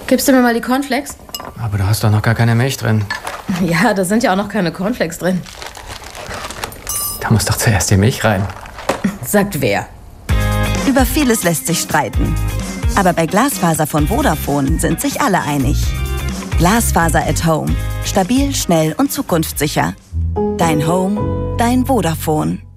Gibst du mir mal die Cornflakes? Aber du hast doch noch gar keine Milch drin. Ja, da sind ja auch noch keine Cornflakes drin. Da muss doch zuerst die Milch rein. Sagt wer? Über vieles lässt sich streiten. Aber bei Glasfaser von Vodafone sind sich alle einig. Glasfaser at Home. Stabil, schnell und zukunftssicher. Dein Home, dein Vodafone.